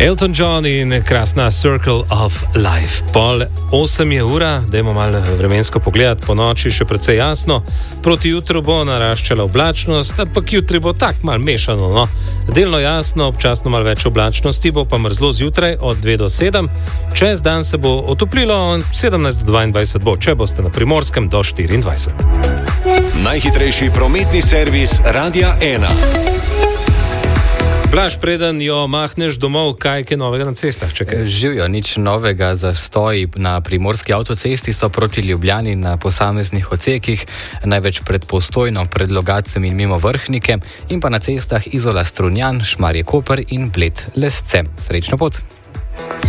Elton John in krasna Circle of Life. 7:30 je ura, dajmo malo vremensko pogledati, po noči še precej jasno. Proti jutru bo naraščala oblačnost, ampak jutri bo tak malo mešano, no. Delno jasno, občasno malo več oblačnosti, bo pa mrzlo zjutraj od 2 do 7. Čez dan se bo otoplilo od 17 do 22 bo, če boste na Primorskem do 24. Najhitrejši prometni servis Radia 1. Blaž, preden jo mahneš domov, kaj je novega na cestah? Živijo, nič novega. Zastoji na primorski avtocesti so proti Ljubljani na posameznih odsekih, največ pred Postojno, pred Logatcem in mimo Vrhnike, in pa na cestah Izola Strunjan, Šmarje Koper in Bled Lesce. Srečno pot!